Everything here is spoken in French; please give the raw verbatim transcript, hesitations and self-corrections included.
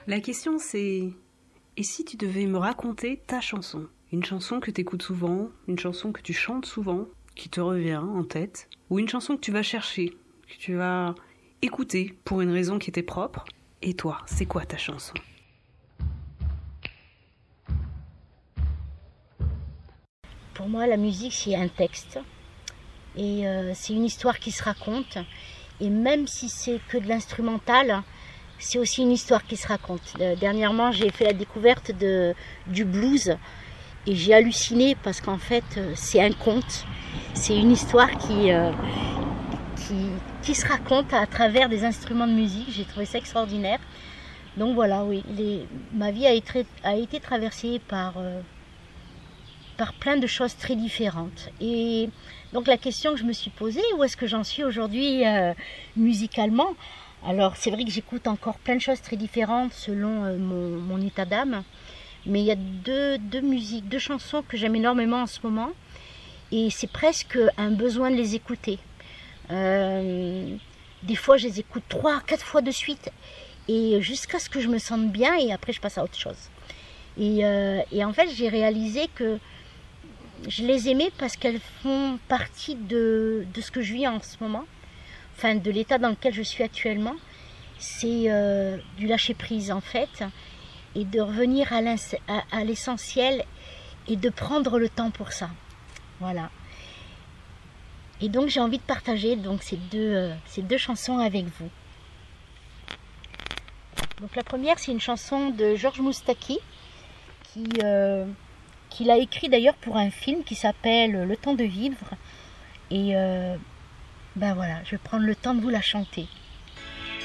La question c'est, et si tu devais me raconter ta chanson? Une chanson que tu écoutes souvent, une chanson que tu chantes souvent, qui te revient en tête, ou une chanson que tu vas chercher, que tu vas écouter pour une raison qui était propre. Et toi, c'est quoi ta chanson? Pour moi, la musique, c'est un texte. Et euh, c'est une histoire qui se raconte. Et même si c'est que de l'instrumental, c'est aussi une histoire qui se raconte. Euh, dernièrement, j'ai fait la découverte de, du blues. Et j'ai halluciné parce qu'en fait, c'est un conte. C'est une histoire qui, euh, qui, qui se raconte à travers des instruments de musique. J'ai trouvé ça extraordinaire. Donc voilà, oui, les, ma vie a été, a été traversée par, euh, par plein de choses très différentes. Et donc la question que je me suis posée, où est-ce que j'en suis aujourd'hui euh, musicalement? Alors c'est vrai que j'écoute encore plein de choses très différentes selon euh, mon, mon état d'âme. Mais il y a deux, deux musiques, deux chansons que j'aime énormément en ce moment. Et c'est presque un besoin de les écouter. Euh, des fois, je les écoute trois, quatre fois de suite. Et jusqu'à ce que je me sente bien. Et après, je passe à autre chose. Et, euh, et en fait, j'ai réalisé que je les aimais parce qu'elles font partie de, de ce que je vis en ce moment. Enfin, de l'état dans lequel je suis actuellement. C'est euh, du lâcher-prise, en fait. Et de revenir à l'essentiel et de prendre le temps pour ça. Voilà. Et donc j'ai envie de partager donc, ces, deux, euh, ces deux chansons avec vous. Donc la première, c'est une chanson de Georges Moustaki, qui, euh, qu'il a écrit d'ailleurs pour un film qui s'appelle Le temps de vivre. Et euh, ben voilà, je vais prendre le temps de vous la chanter.